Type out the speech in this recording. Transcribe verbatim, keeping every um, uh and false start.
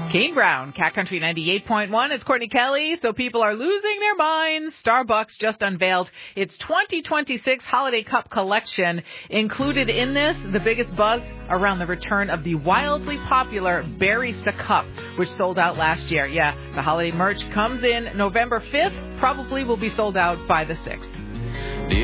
Kane Brown, Cat Country ninety-eight point one. It's Courtney Kelly. So people are losing their minds. Starbucks just unveiled its twenty twenty-six Holiday Cup collection. Included in this, the biggest buzz around the return of the wildly popular Barista Cup, which sold out last year. Yeah, the holiday merch comes in November fifth. Probably will be sold out by the sixth.